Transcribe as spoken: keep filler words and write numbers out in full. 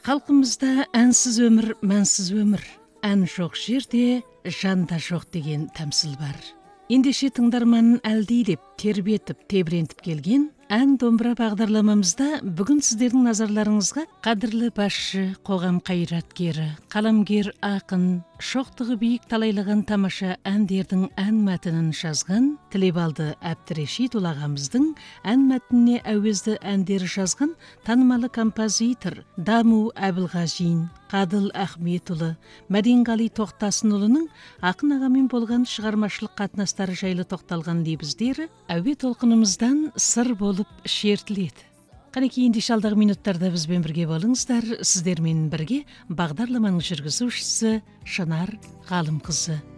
Халқымызда әнсіз өмір, мәнсіз өмір. Ән жоқ жерде, жан да жоқ деген тәмсіл бар. Ендеше тыңдарманын әлдилеп, тербетіп, тебірентіп келген ән домбыра бағдарламамызда бүгін сіздердің назарларыңызға қадірлі басшы, қоғам қайраткері, қаламгер, ақын, шоқтығы биік талайлаған тамаша әндердің ән мәтінін жазған Тілебалды Әбдірешитұлы ағамыздың ән мәтініне әуезді әндер жазған танымалы композитор Даму Әбілғазин, Қадыл Ахметұлы, Мәденғали Тоқтасынұлының ақын ағамен болған шығармашылық қатынастары жайлы тоқталған лебіздері әуе толқынымыздан сыр болып шертіледі. Қанекей, ендеше алдағы минуттарда бізбен бірге болыңыздар. Сіздермен бірге бағдарламаның жүргізушісі Шынар Ғалымқызы.